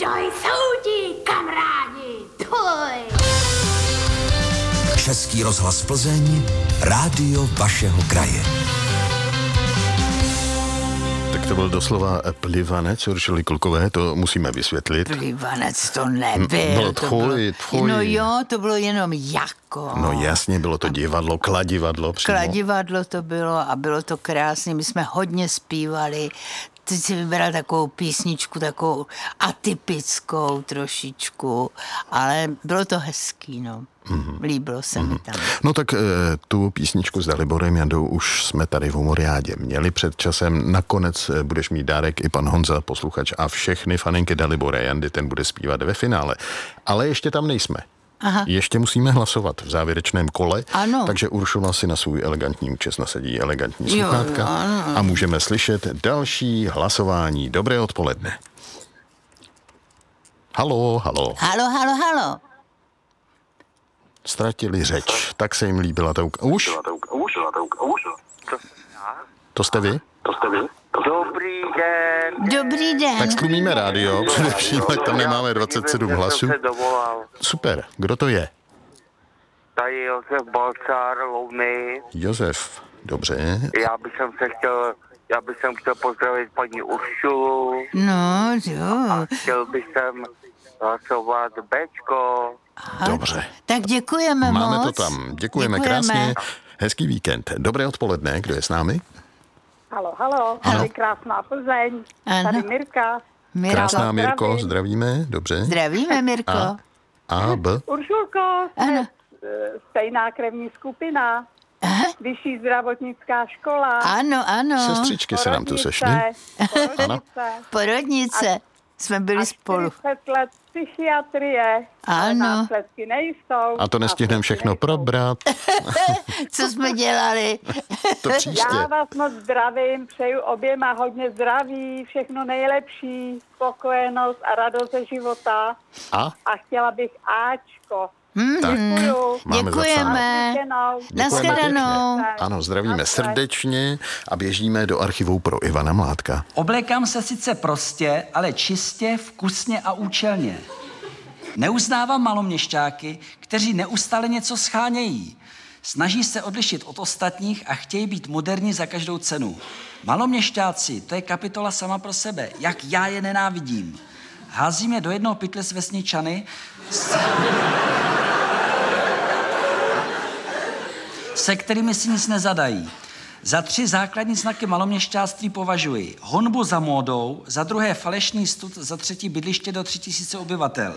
Kdo jsou ti, kamarádi? Tvoj. Český rozhlas Plzeň, rádio vašeho kraje. Tak to byl doslova plivanec Uršuly Klukové, to musíme vysvětlit. Plivanec to nebyl. Bylo tvoj. No jo, to bylo jenom jako. No jasně, bylo to divadlo, kladivadlo přímo. Kladivadlo to bylo a bylo to krásné. My jsme hodně zpívali. Teď si vybral takovou písničku, takovou atypickou trošičku, ale bylo to hezký, no. Líbilo se mi tam. No tak tu písničku s Daliborem Jandou už jsme tady v Humoriádě měli před časem. Nakonec budeš mít dárek i pan Honza, posluchač, a všechny faninky Dalibora Jandy, ten bude zpívat ve finále. Ale ještě tam nejsme. Aha. Ještě musíme hlasovat v závěrečném kole, ano. Takže Uršula si na svůj elegantní účes nasadí elegantní sluchátka a můžeme slyšet další hlasování. Dobré odpoledne. Halo. Halo. Ztratili řeč, tak se jim líbila ta Už? To jste vy? Dobrý den. Tak stlumíme rádio, především, ať tam nemáme 27 hlasů. Super, kdo to je? Tady Josef Balcár, Louny. Josef, dobře. Já bych chtěl pozdravit paní Uršulu. No, jo. A chtěl bych hlasovat Bčko. Aha. Dobře. Tak děkujeme Máme moc. to tam. Děkujeme krásně. Hezký víkend. Dobré odpoledne. Kdo je s námi? Halo. Tady krásná Plzeň. Ano. Tady Mirka. Krásná Mirko, zdravíme. Dobře. Zdravíme, Mirko. A, B. Uršulko, Ano. stejná krevní skupina. Vyšší zdravotnická škola. Ano. Sestřičky se nám tu sešly. Porodnice. Jsme byli spolu. 40 let psychiatrie. Ano. Následky nejsou. A to nestihneme všechno probrat. Co jsme dělali? To příště. Já vás moc zdravím, přeju oběma hodně zdraví, všechno nejlepší, spokojenost a radost ze života. A chtěla bych Ačko. tak, Děkuju. máme Děkujeme. Nashledanou. Ano, zdravíme srdečně a běžíme do archivu pro Ivana Mládka. Oblékám se sice prostě, ale čistě, vkusně a účelně. Neuznávám maloměšťáky, kteří neustále něco schánějí. Snaží se odlišit od ostatních a chtějí být moderní za každou cenu. Maloměšťáci, to je kapitola sama pro sebe, jak já je nenávidím. Házím je do jednoho pytle s vesničany, se kterými si nic nezadají. Za 3 základní znaky maloměšťáctví považuji honbu za módou, za druhé falešný stud, za 3 bydliště do 3000 obyvatel.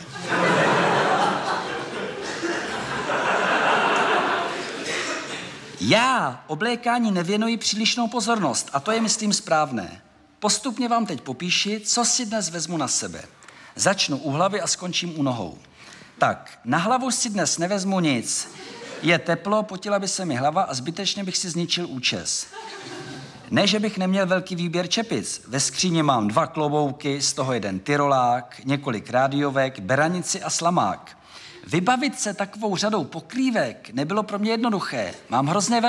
Já oblékání nevěnuji přílišnou pozornost a to je, myslím, správné. Postupně vám teď popíši, co si dnes vezmu na sebe. Začnu u hlavy a skončím u nohou. Tak, na hlavu si dnes nevezmu nic. Je teplo, potila by se mi hlava a zbytečně bych si zničil účes. Ne, že bych neměl velký výběr čepic. Ve skříni mám 2 klobouky, z toho 1 tyrolák, několik rádiovek, beranici a slamák. Vybavit se takovou řadou pokrývek nebylo pro mě jednoduché. Mám hrozné